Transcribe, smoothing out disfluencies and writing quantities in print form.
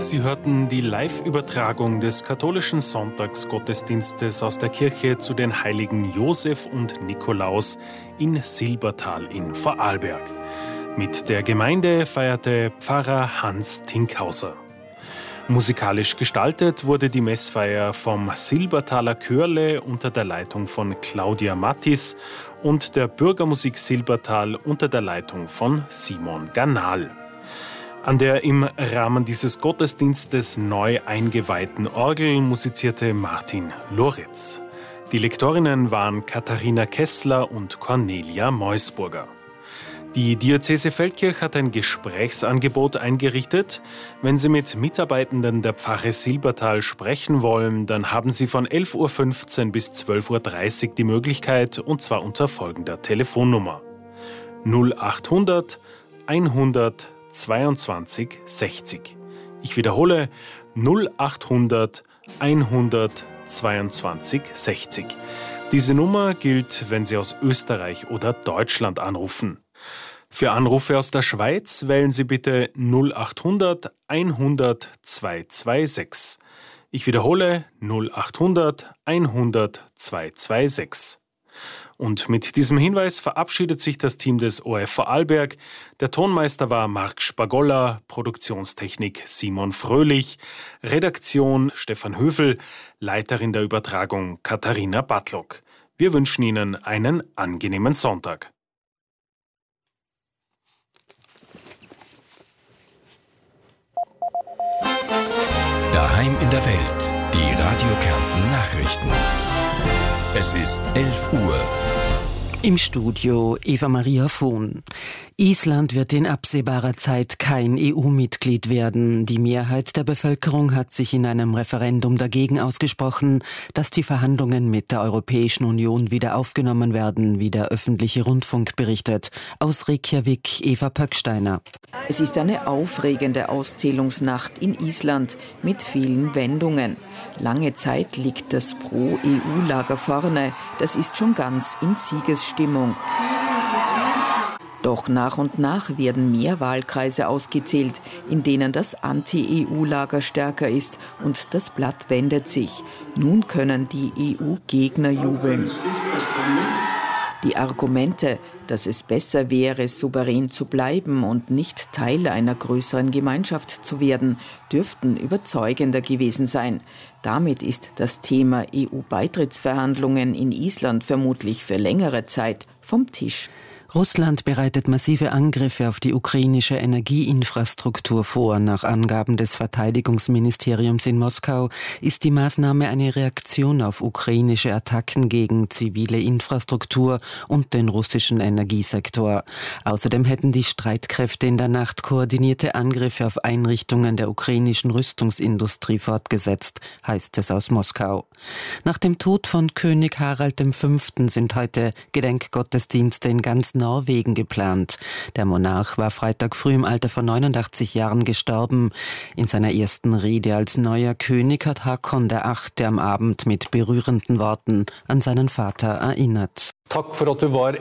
Sie hörten die Live-Übertragung des katholischen Sonntagsgottesdienstes aus der Kirche zu den Heiligen Josef und Nikolaus in Silbertal in Vorarlberg. Mit der Gemeinde feierte Pfarrer Hans Tinkhauser. Musikalisch gestaltet wurde die Messfeier vom Silbertaler Chörle unter der Leitung von Claudia Mattis und der Bürgermusik Silbertal unter der Leitung von Simon Ganal. An der im Rahmen dieses Gottesdienstes neu eingeweihten Orgel musizierte Martin Loritz. Die Lektorinnen waren Katharina Kessler und Cornelia Meusburger. Die Diözese Feldkirch hat ein Gesprächsangebot eingerichtet. Wenn Sie mit Mitarbeitenden der Pfarre Silbertal sprechen wollen, dann haben Sie von 11.15 Uhr bis 12.30 Uhr die Möglichkeit, und zwar unter folgender Telefonnummer: 0800 100 22 60. Ich wiederhole: 0800 100 22 60. Diese Nummer gilt, wenn Sie aus Österreich oder Deutschland anrufen. Für Anrufe aus der Schweiz wählen Sie bitte 0800 100 226. Ich wiederhole: 0800 100 226. Und mit diesem Hinweis verabschiedet sich das Team des ORF Vorarlberg. Der Tonmeister war Marc Spagolla, Produktionstechnik Simon Fröhlich, Redaktion Stefan Höfel, Leiterin der Übertragung Katharina Bartlock. Wir wünschen Ihnen einen angenehmen Sonntag. Daheim in der Welt, die Radio Kärnten Nachrichten. Es ist 11 Uhr. Im Studio Eva-Maria Vohn. Island wird in absehbarer Zeit kein EU-Mitglied werden. Die Mehrheit der Bevölkerung hat sich in einem Referendum dagegen ausgesprochen, dass die Verhandlungen mit der Europäischen Union wieder aufgenommen werden, wie der öffentliche Rundfunk berichtet. Aus Reykjavik, Eva Pöcksteiner. Es ist eine aufregende Auszählungsnacht in Island mit vielen Wendungen. Lange Zeit liegt das Pro-EU-Lager vorne. Das ist schon ganz in Siegesstimmung. Doch nach und nach werden mehr Wahlkreise ausgezählt, in denen das Anti-EU-Lager stärker ist, und das Blatt wendet sich. Nun können die EU-Gegner jubeln. Die Argumente, dass es besser wäre, souverän zu bleiben und nicht Teil einer größeren Gemeinschaft zu werden, dürften überzeugender gewesen sein. Damit ist das Thema EU-Beitrittsverhandlungen in Island vermutlich für längere Zeit vom Tisch. Russland bereitet massive Angriffe auf die ukrainische Energieinfrastruktur vor. Nach Angaben des Verteidigungsministeriums in Moskau ist die Maßnahme eine Reaktion auf ukrainische Attacken gegen zivile Infrastruktur und den russischen Energiesektor. Außerdem hätten die Streitkräfte in der Nacht koordinierte Angriffe auf Einrichtungen der ukrainischen Rüstungsindustrie fortgesetzt, heißt es aus Moskau. Nach dem Tod von König Harald V. sind heute Gedenkgottesdienste in ganz Norwegen geplant. Der Monarch war Freitag früh im Alter von 89 Jahren gestorben. In seiner ersten Rede als neuer König hat Håkon VIII. Am Abend mit berührenden Worten an seinen Vater erinnert. Takk for at du var